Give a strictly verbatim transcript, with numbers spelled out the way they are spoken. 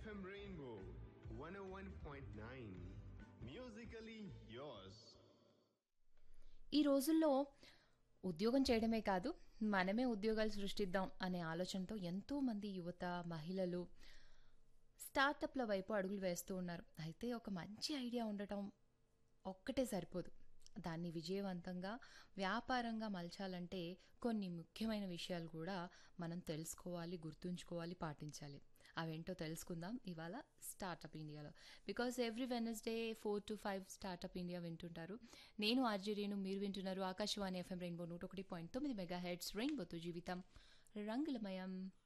FM rainbow one ఓ one point nine musically yours. ఈ రోజుల్లో ఉద్యోగం చేయడమే కాదు, మనమే ఉద్యోగాలు సృష్టిద్దాం అనే ఆలోచనతో ఎంతోమంది యువత, మహిళలు స్టార్టప్ల వైపు అడుగులు వేస్తూ ఉన్నారు. అయితే ఒక మంచి ఐడియా ఉండటం ఒక్కటే సరిపోదు. దాన్ని విజయవంతంగా వ్యాపారంగా మలచాలంటే కొన్ని ముఖ్యమైన విషయాలు కూడా మనం తెలుసుకోవాలి, గుర్తుంచుకోవాలి, పాటించాలి. అవేంటో తెలుసుకుందాం ఇవాళ స్టార్టప్ ఇండియాలో. Because every Wednesday four to five startup India వింటుంటారు. నేను ఆర్జే రేణు, మీరు వింటున్నారు ఆకాశవాణి ఎఫ్ఎం రెయిన్బో నూట ఒకటి పాయింట్ తొమ్మిది మెగా హెడ్స్. రెయిన్బోతో జీవితం రంగులమయం.